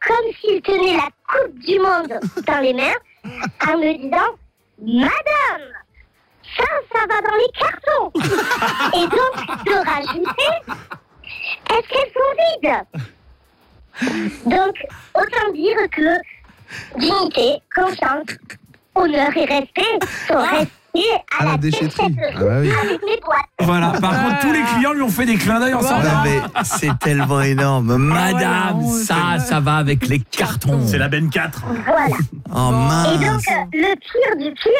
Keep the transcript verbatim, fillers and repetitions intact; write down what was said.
comme s'il tenait la coupe du monde dans les mains, en me disant « Madame, ça, ça va dans les cartons !» Et donc, de rajouter « Est-ce qu'elles sont vides ?» Donc, autant dire que dignité, confiance, honneur et respect sont restés à, À la la déchetterie. déchetterie Ah bah oui. avec mes boîtes. Voilà, par contre, tous les clients lui ont fait des clins d'œil en s'en Ouais, allant. mais c'est tellement énorme. Madame, ouais, ça, ça va avec les cartons. C'est la Ben quatre. Voilà. Oh mince. Et donc, euh, le pire du pire,